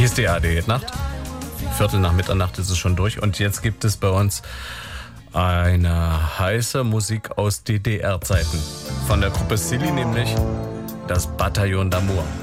Hier ist die ARD Nacht. Viertel nach Mitternacht ist es schon durch. Und jetzt gibt es bei uns eine heiße Musik aus DDR-Zeiten. Von der Gruppe Silly, nämlich das Bataillon d'Amour.